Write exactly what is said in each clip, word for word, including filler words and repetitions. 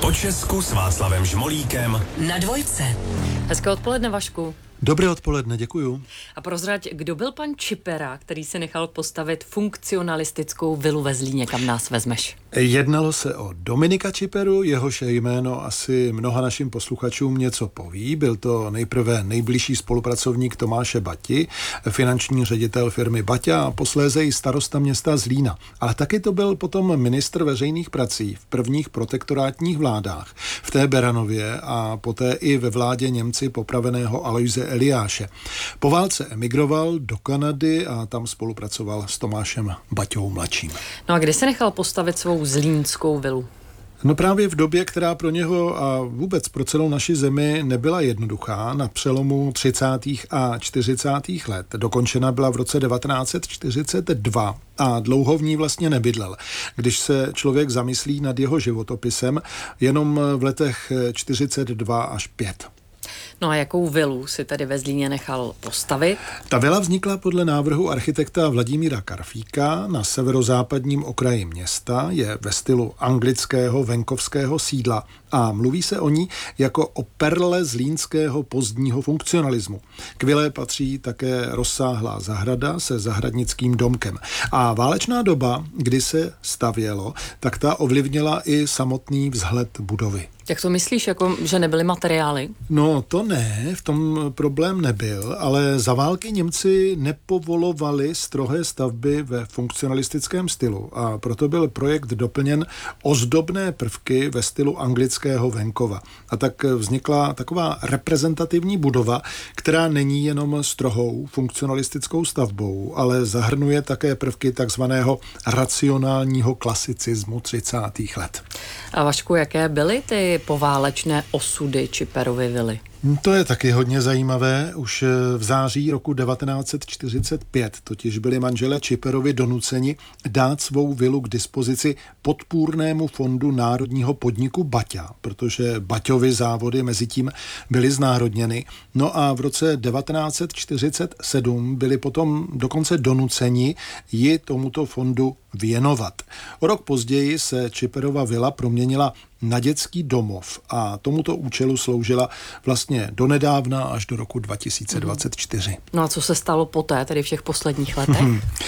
Po Česku s Václavem Žmolíkem na dvojce. Hezké odpoledne, Vašku. Dobré odpoledne, děkuju. A prozrať, kdo byl pan Čipera, který si nechal postavit funkcionalistickou vilu ve Zlíně, kam nás vezmeš? Jednalo se o Dominika Čiperu, jehož jméno asi mnoha našim posluchačům něco poví. Byl to nejprve nejbližší spolupracovník Tomáše Bati, finanční ředitel firmy Baťa a posléze i starosta města Zlína. Ale taky to byl potom ministr veřejných prací v prvních protektorátních vládách, v té Beranově a poté i ve vládě Němci popraveného Alojze Eliáše. Po válce emigroval do Kanady a tam spolupracoval s Tomášem Baťou mladším. No a kdy se nechal postavit svou zlínskou vilu? No právě v době, která pro něho a vůbec pro celou naši zemi nebyla jednoduchá, na přelomu třicátých a čtyřicátých let. Dokončena byla v roce devatenáct set čtyřicet dva a dlouho v ní vlastně nebydlel. Když se člověk zamyslí nad jeho životopisem, jenom v letech čtyřicet dva až pět. No a jakou vilu si tady ve Zlíně nechal postavit? Ta vila vznikla podle návrhu architekta Vladimíra Karfíka na severozápadním okraji města, je ve stylu anglického venkovského sídla a mluví se o ní jako o perle zlínského pozdního funkcionalismu. K vile patří také rozsáhlá zahrada se zahradnickým domkem. A válečná doba, kdy se stavělo, tak ta ovlivnila i samotný vzhled budovy. Jak to myslíš, jako, že nebyly materiály? No to ne, v tom problém nebyl, ale za války Němci nepovolovali strohé stavby ve funkcionalistickém stylu a proto byl projekt doplněn ozdobné prvky ve stylu anglického venkova. A tak vznikla taková reprezentativní budova, která není jenom strohou funkcionalistickou stavbou, ale zahrnuje také prvky takzvaného racionálního klasicismu třicátých let. A Vašku, jaké byly ty poválečné osudy Čiperovy vily? To je taky hodně zajímavé. Už v září roku devatenáct set čtyřicet pět totiž byli manželé Čiperovi donuceni dát svou vilu k dispozici podpůrnému fondu národního podniku Baťa, protože Baťovy závody mezitím byly znárodněny. No a v roce devatenáct set čtyřicet sedm byli potom dokonce donuceni ji tomuto fondu věnovat. O rok později se Čiperova vila proměnila na dětský domov a tomuto účelu sloužila vlastně donedávna až do roku dva tisíce dvacet čtyři. No a co se stalo poté, tedy v těch posledních letech?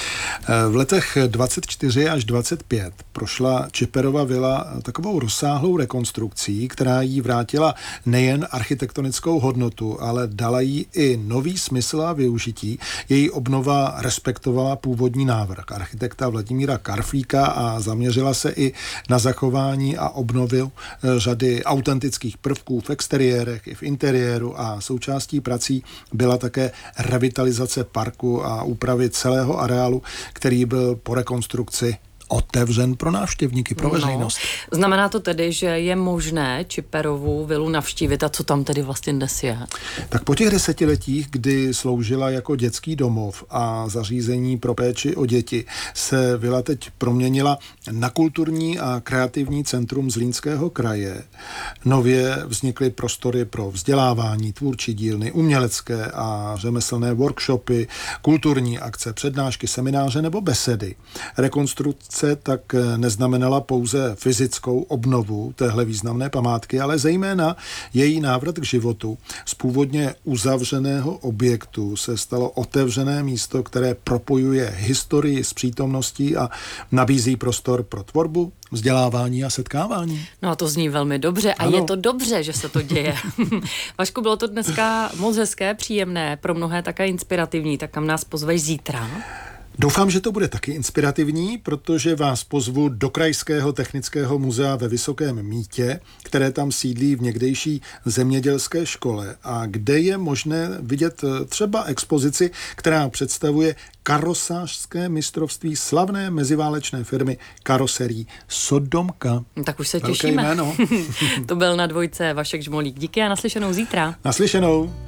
V letech dvacet čtyři až dvacet pět prošla Čiperova vila takovou rozsáhlou rekonstrukcí, která jí vrátila nejen architektonickou hodnotu, ale dala jí i nový smysl a využití. Její obnova respektovala původní návrh architekta Vladimíra Karfíka a zaměřila se i na zachování a obnovy řady autentických prvků v exteriérech i v interiéru a součástí prací byla také revitalizace parku a úpravy celého areálu, který byl po rekonstrukci otevřen pro návštěvníky, pro veřejnost. No, znamená to tedy, že je možné Čiperovu vilu navštívit a co tam tedy vlastně dnes je? Tak po těch desetiletích, kdy sloužila jako dětský domov a zařízení pro péči o děti, se vila teď proměnila na kulturní a kreativní centrum Zlínského kraje. Nově vznikly prostory pro vzdělávání, tvůrčí dílny, umělecké a řemeslné workshopy, kulturní akce, přednášky, semináře nebo besedy. Rekonstrukce tak neznamenala pouze fyzickou obnovu téhle významné památky, ale zejména její návrat k životu. Z původně uzavřeného objektu se stalo otevřené místo, které propojuje historii s přítomností a nabízí prostor pro tvorbu, vzdělávání a setkávání. No a to zní velmi dobře a ano. Je to dobře, že se to děje. Vašku, bylo to dneska moc hezké, příjemné, pro mnohé také inspirativní, tak kam nás pozveš zítra? Doufám, že to bude taky inspirativní, protože vás pozvu do Krajského technického muzea ve Vysokém Mýtě, které tam sídlí v někdejší zemědělské škole a kde je možné vidět třeba expozici, která představuje karosářské mistrovství slavné meziválečné firmy karoserí Sodomka. Tak už se Velké těšíme. Jméno. To byl na dvojce Vašek Žmolík. Díky a naslyšenou zítra. Naslyšenou.